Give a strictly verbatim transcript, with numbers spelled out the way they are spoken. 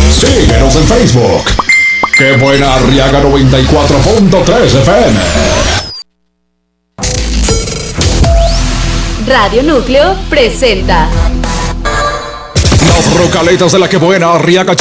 Síguenos en Facebook. ¡Qué buena Arriaga noventa y cuatro punto tres F M! Radio Núcleo presenta Las rocaletas de la Que Buena Arriaga